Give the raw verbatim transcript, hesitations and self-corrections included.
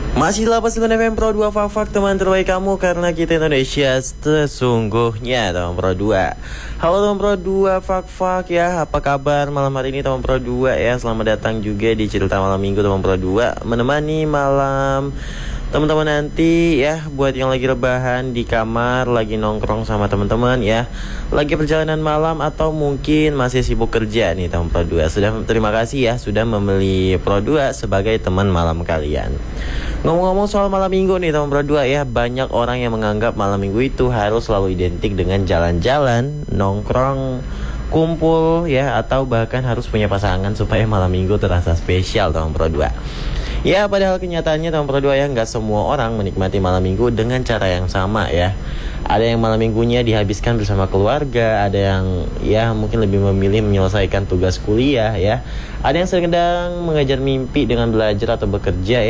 Masih delapan puluh sembilan F M Pro dua Fak-Fak, teman terbaik kamu, karena kita Indonesia sesungguhnya, teman Pro dua. Halo teman Pro dua Fak-Fak ya, apa kabar malam hari ini teman Pro dua ya. Selamat datang juga di cerita malam minggu teman Pro dua, menemani malam teman-teman nanti ya, buat yang lagi rebahan di kamar, lagi nongkrong sama teman-teman ya, lagi perjalanan malam, atau mungkin masih sibuk kerja nih teman Pro dua. Sudah, terima kasih ya sudah memilih Pro dua sebagai teman malam kalian. Ngomong-ngomong soal malam minggu nih teman Pro dua ya, banyak orang yang menganggap malam minggu itu harus selalu identik dengan jalan-jalan, nongkrong, kumpul ya, atau bahkan harus punya pasangan supaya malam minggu terasa spesial teman Pro dua. Ya, padahal kenyataannya teman Pro dua ya, nggak semua orang menikmati malam minggu dengan cara yang sama ya. Ada yang malam minggunya dihabiskan bersama keluarga, ada yang ya mungkin lebih memilih menyelesaikan tugas kuliah ya. Ada yang sedang mengejar mimpi dengan belajar atau bekerja ya.